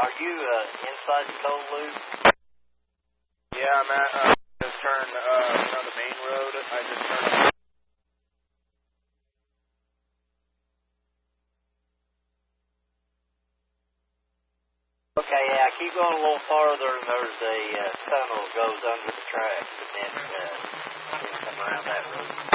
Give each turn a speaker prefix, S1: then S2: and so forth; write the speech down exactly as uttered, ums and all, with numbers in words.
S1: are you uh, inside the coal loop?
S2: Yeah, I'm at, uh, just turned, uh, on the main road. I just turned.
S1: Okay, yeah, keep going a little farther, and there's a uh, tunnel that goes under the tracks, and then uh, then come around that road.